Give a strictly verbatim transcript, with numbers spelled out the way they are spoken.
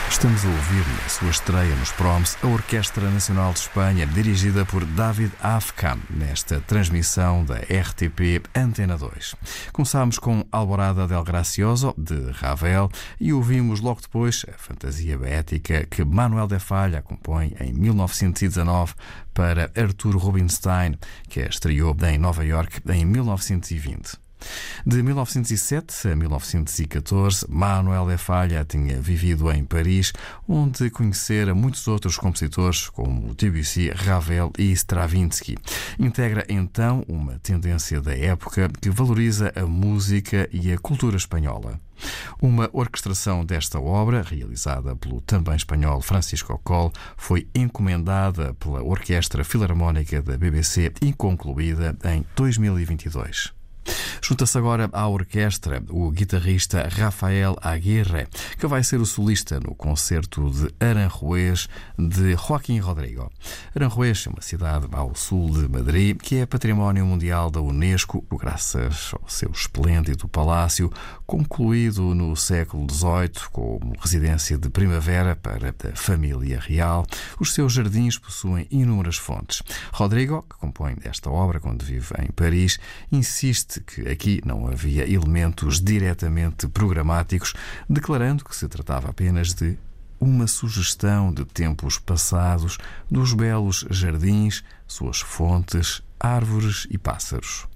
Estamos a ouvir, na sua estreia nos Proms, a Orquestra Nacional de Espanha, dirigida por David Afkam, nesta transmissão da R T P Antena dois. Começámos com Alborada del Gracioso, de Ravel, e ouvimos logo depois a fantasia beética que Manuel de Falla compõe em mil novecentos e dezanove para Arthur Rubinstein, que a estreou em Nova Iorque em mil novecentos e vinte. De mil novecentos e sete a mil novecentos e catorze, Manuel de Falla tinha vivido em Paris, onde conhecera muitos outros compositores como Debussy, Ravel e Stravinsky. Integra então uma tendência da época que valoriza a música e a cultura espanhola. Uma orquestração desta obra, realizada pelo também espanhol Francisco Coll, foi encomendada pela Orquestra Filarmónica da B B C e concluída em dois mil e vinte e dois. Junta-se agora à orquestra o guitarrista Rafael Aguirre, que vai ser o solista no concerto de Aranjuez de Joaquim Rodrigo. Aranjuez é uma cidade ao sul de Madrid, que é património mundial da Unesco, graças ao seu esplêndido palácio, concluído no século dezoito como residência de primavera para a família real. Os seus jardins possuem inúmeras fontes. Rodrigo, que compõe esta obra quando vive em Paris, insiste que aqui não havia elementos diretamente programáticos, declarando que se tratava apenas de uma sugestão de tempos passados, dos belos jardins, suas fontes, árvores e pássaros.